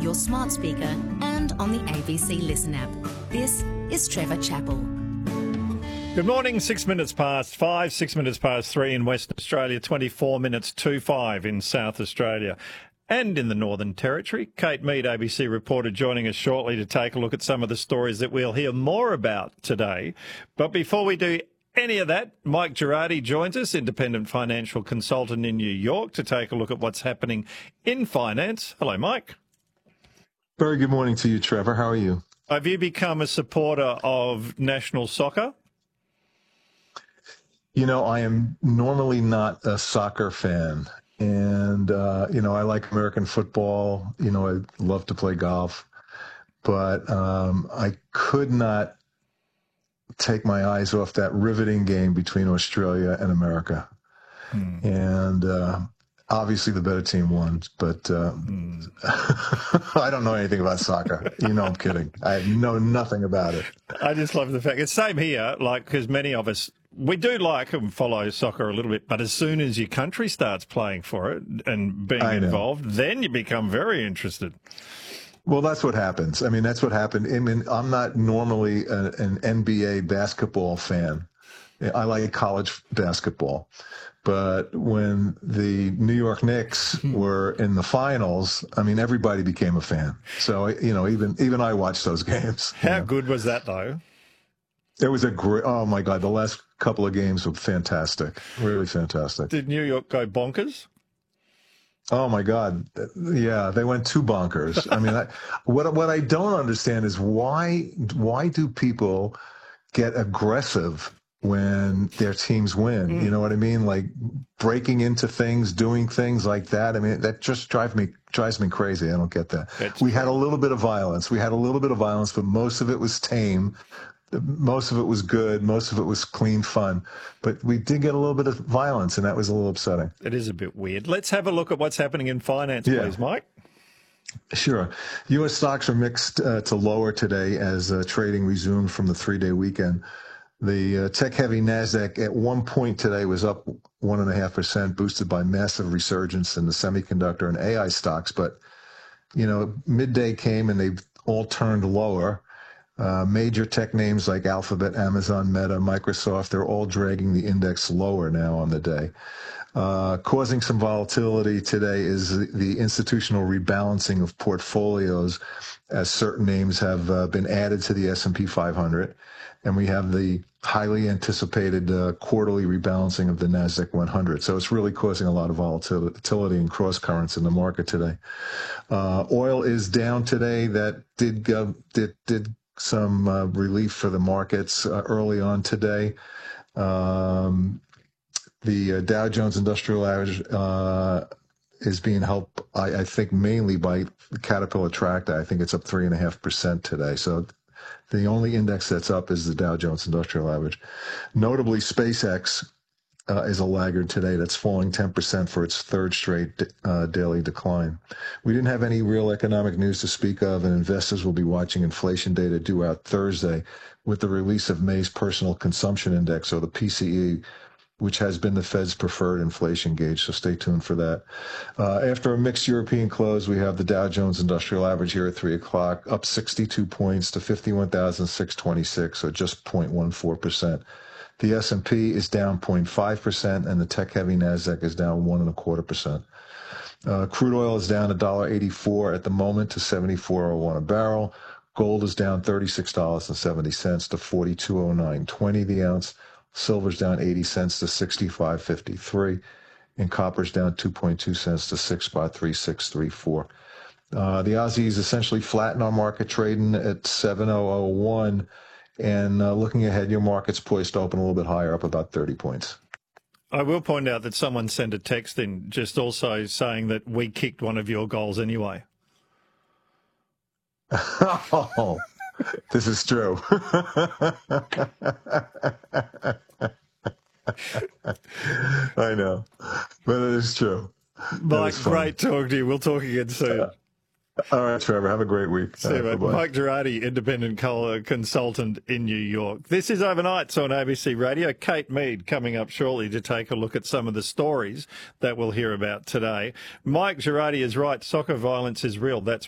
your smart speaker and on the ABC Listen app. This is Trevor Chappell. Good morning, 6 minutes past 5, 6 minutes past 3 in Western Australia, 24 minutes to 5 in South Australia. And in the Northern Territory, Kate Mead, ABC reporter, joining us shortly to take a look at some of the stories that we'll hear more about today. But before we do any of that, Mike Girardi joins us, independent financial consultant in New York, to take a look at what's happening in finance. Hello, Mike. Very good morning to you, Trevor. How are you? Have you become a supporter of national soccer? You know, I am normally not a soccer fan. And, I like American football. I love to play golf. But I could not take my eyes off that riveting game between Australia and America. And obviously the better team won. But I don't know anything about soccer. I'm kidding. I know nothing about it. I just love the fact. It's same here, because many of us, we do like and follow soccer a little bit, but as soon as your country starts playing for it and being involved, then you become very interested. Well, that's what happens. I mean, that's what happened. I mean, I'm not normally an NBA basketball fan. I like college basketball. But when the New York Knicks were in the finals, I mean, everybody became a fan. So, even I watched those games. How good was that, though? It was a great, oh my God, the last couple of games were fantastic, really fantastic. Did New York go bonkers? Oh my God, yeah, they went too bonkers. I mean, what I don't understand is why do people get aggressive when their teams win? You know what I mean? Like breaking into things, doing things like that. I mean, that just drives me crazy. I don't get that. We had a little bit of violence. But most of it was tame. Most of it was good. Most of it was clean fun. But we did get a little bit of violence, and that was a little upsetting. It is a bit weird. Let's have a look at what's happening in finance, please, Mike. Sure. U.S. stocks are mixed to lower today as trading resumed from the three-day weekend. The tech-heavy NASDAQ at one point today was up 1.5%, boosted by massive resurgence in the semiconductor and AI stocks. But, midday came and they've all turned lower. Major tech names like Alphabet, Amazon, Meta, Microsoft, they're all dragging the index lower now on the day. Causing some volatility today is the institutional rebalancing of portfolios as certain names have been added to the S&P 500. And we have the highly anticipated quarterly rebalancing of the NASDAQ 100. So it's really causing a lot of volatility and cross currents in the market today. Oil is down today. That did some relief for the markets early on today. The Dow Jones Industrial Average is being helped, I think, mainly by Caterpillar Tractor. I think it's up 3.5% today. So the only index that's up is the Dow Jones Industrial Average. Notably, SpaceX is a laggard today that's falling 10% for its third straight daily decline. We didn't have any real economic news to speak of, and investors will be watching inflation data due out Thursday with the release of May's Personal Consumption Index, or the PCE, which has been the Fed's preferred inflation gauge, so stay tuned for that. After a mixed European close, we have the Dow Jones Industrial Average here at 3 o'clock, up 62 points to 51,626, so just 0.14%. The S&P is down 0.5%, and the tech-heavy NASDAQ is down 1.25%. Crude oil is down $1.84 at the moment to $74.01 a barrel. Gold is down $36.70 to $42.0920 the ounce. Silver's down 80 cents to 65.53, and copper's down 2.2 cents to 6.3634. The Aussie is essentially flat in our market, trading at 7001. And looking ahead, your market's poised to open a little bit higher, up about 30 points. I will point out that someone sent a text in just also saying that we kicked one of your goals anyway. Oh, this is true. I know, but it is true. Mike, great talking to you. We'll talk again soon. All right, Trevor. Have a great week. See you, mate. Mike Girardi, independent consultant in New York. This is Overnights on ABC Radio. Kate Mead coming up shortly to take a look at some of the stories that we'll hear about today. Mike Girardi is right. Soccer violence is real. That's